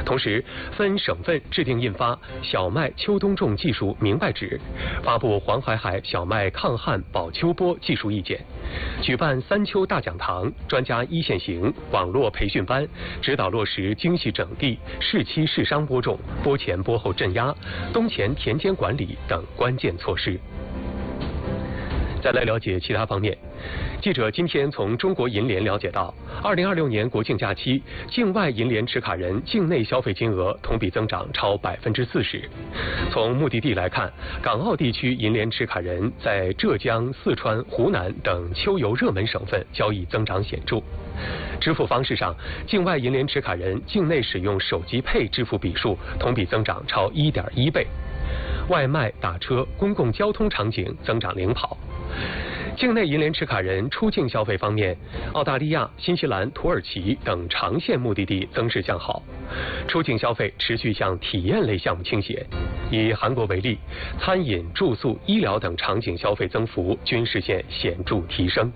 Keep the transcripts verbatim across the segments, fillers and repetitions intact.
同时分省份制定印发小麦秋冬种技术明白纸，发布黄海海小麦抗旱保秋播技术意见，举办三秋大讲堂、专家一线行网络培训班，指导落实精细整地、适期适商播种、播前播后镇压、冬前田间管理等关键措施。再来了解其他方面，记者今天从中国银联了解到，二零二六年国庆假期，境外银联持卡人境内消费金额同比增长超百分之四十。从目的地来看，港澳地区银联持卡人在浙江、四川、湖南等秋游热门省份交易增长显著。支付方式上，境外银联持卡人境内使用手机配支付笔数同比增长超 一点一倍。外卖、打车、公共交通场景增长领跑。境内银联持卡人出境消费方面，澳大利亚、新西兰、土耳其等长线目的地增势向好，出境消费持续向体验类项目倾斜。以韩国为例，餐饮、住宿、医疗等场景消费增幅均实现显著提升。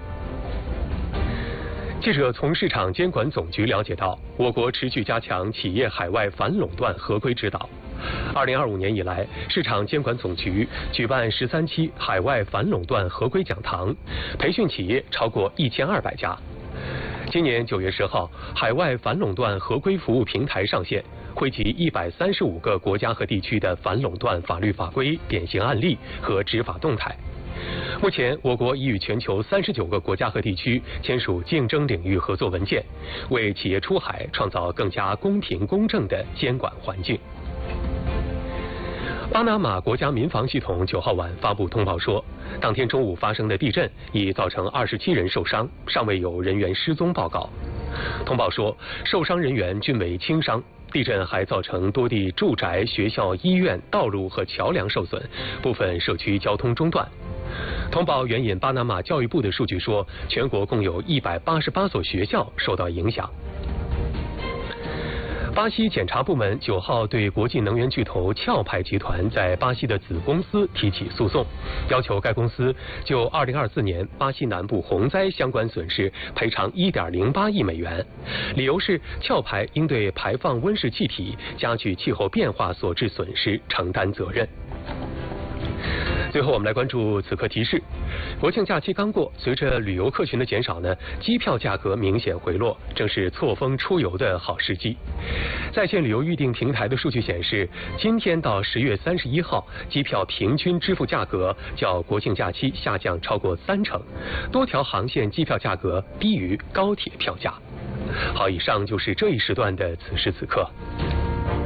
记者从市场监管总局了解到，我国持续加强企业海外反垄断合规指导。二零二五年以来，市场监管总局举办十三期海外反垄断合规讲堂，培训企业超过一千二百家。今年九月十号，海外反垄断合规服务平台上线，汇集一百三十五个国家和地区的反垄断法律法规、典型案例和执法动态。目前，我国已与全球三十九个国家和地区签署竞争领域合作文件，为企业出海创造更加公平公正的监管环境。巴拿马国家民防系统九号晚发布通报说，当天中午发生的地震已造成二十七人受伤，尚未有人员失踪报告。通报说，受伤人员均为轻伤。地震还造成多地住宅、学校、医院、道路和桥梁受损，部分社区交通中断。通报援引巴拿马教育部的数据说，全国共有一百八十八所学校受到影响。巴西检察部门九号对国际能源巨头壳牌集团在巴西的子公司提起诉讼，要求该公司就二零二四年巴西南部洪灾相关损失赔偿一点零八亿美元，理由是壳牌应对排放温室气体、加剧气候变化所致损失承担责任。最后我们来关注此刻提示，国庆假期刚过，随着旅游客群的减少呢，机票价格明显回落，正是错峰出游的好时机。在线旅游预订平台的数据显示，今天到十月三十一号，机票平均支付价格较国庆假期下降超过三成，多条航线机票价格低于高铁票价。好，以上就是这一时段的此时此刻。